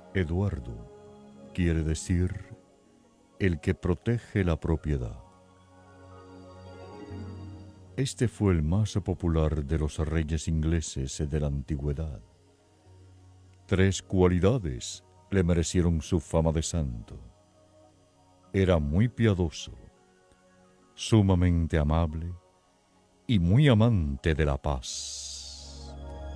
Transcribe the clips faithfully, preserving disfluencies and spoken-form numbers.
Eduardo quiere decir el que protege la propiedad. Este fue el más popular de los reyes ingleses de la antigüedad. Tres cualidades le merecieron su fama de santo. Era muy piadoso, sumamente amable y muy amante de la paz.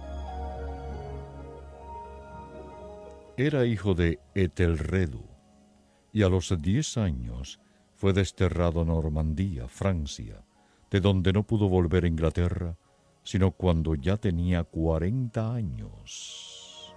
Era hijo de Etelredo y a los diez años fue desterrado a Normandía, Francia, de donde no pudo volver a Inglaterra, sino cuando ya tenía cuarenta años.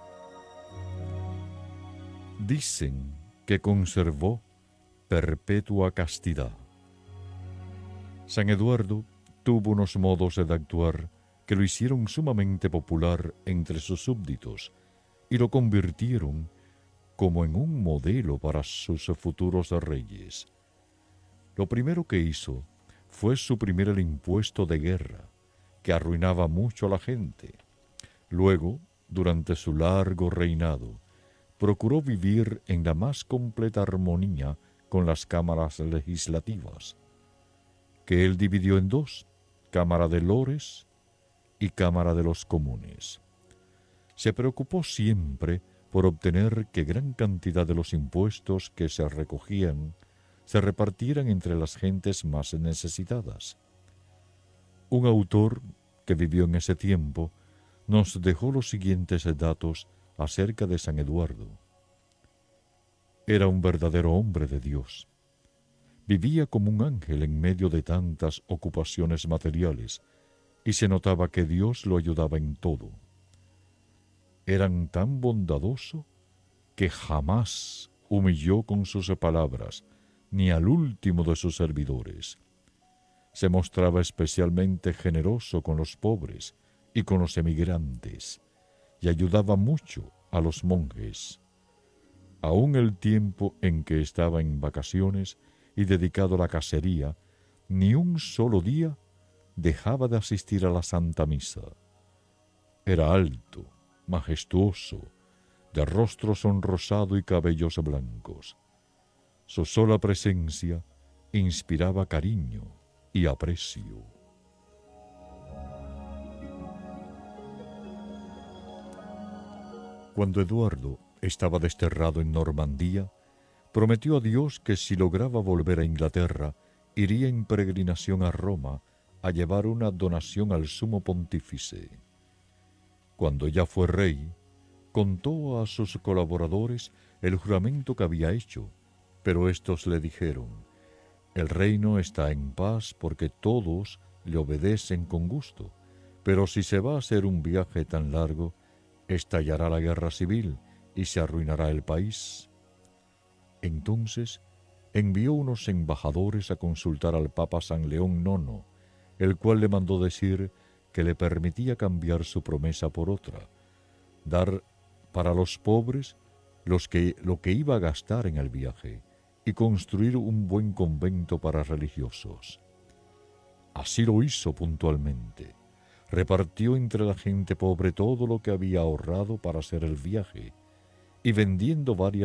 Dicen que conservó perpetua castidad. San Eduardo tuvo unos modos de actuar que lo hicieron sumamente popular entre sus súbditos y lo convirtieron como en un modelo para sus futuros reyes. Lo primero que hizo fue suprimir el impuesto de guerra, que arruinaba mucho a la gente. Luego, durante su largo reinado, procuró vivir en la más completa armonía con las cámaras legislativas, que él dividió en dos, Cámara de Lores y Cámara de los Comunes. Se preocupó siempre por obtener que gran cantidad de los impuestos que se recogían se repartieran entre las gentes más necesitadas. Un autor que vivió en ese tiempo nos dejó los siguientes datos acerca de San Eduardo. Era un verdadero hombre de Dios. Vivía como un ángel en medio de tantas ocupaciones materiales y se notaba que Dios lo ayudaba en todo. Era tan bondadoso que jamás humilló con sus palabras ni al último de sus servidores. Se mostraba especialmente generoso con los pobres y con los emigrantes, y ayudaba mucho a los monjes. Aun el tiempo en que estaba en vacaciones y dedicado a la cacería, ni un solo día dejaba de asistir a la Santa Misa. Era alto, majestuoso, de rostro sonrosado y cabellos blancos. Su sola presencia inspiraba cariño y aprecio. Cuando Eduardo estaba desterrado en Normandía, prometió a Dios que si lograba volver a Inglaterra, iría en peregrinación a Roma a llevar una donación al sumo pontífice. Cuando ya fue rey, contó a sus colaboradores el juramento que había hecho, pero estos le dijeron: el reino está en paz porque todos le obedecen con gusto, pero si se va a hacer un viaje tan largo, estallará la guerra civil y se arruinará el país. Entonces envió unos embajadores a consultar al Papa San León noveno, el cual le mandó decir que le permitía cambiar su promesa por otra, dar para los pobres los que, lo que iba a gastar en el viaje y construir un buen convento para religiosos. Así lo hizo puntualmente. Repartió entre la gente pobre todo lo que había ahorrado para hacer el viaje y vendiendo varias